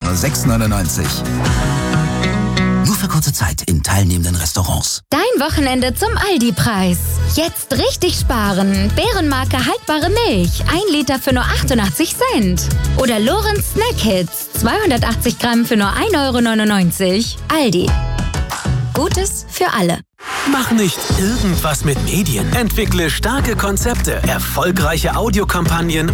nur 6,99. Nur für kurze Zeit in teilnehmenden Restaurants. Dein Wochenende zum Aldi-Preis. Jetzt richtig sparen. Bärenmarke haltbare Milch. 1 Liter für nur 88 Cent. Oder Lorenz Snack Hits. 280 Gramm für nur 1,99 €. Aldi. Gutes für alle. Mach nicht irgendwas mit Medien. Entwickle starke Konzepte, erfolgreiche Audiokampagnen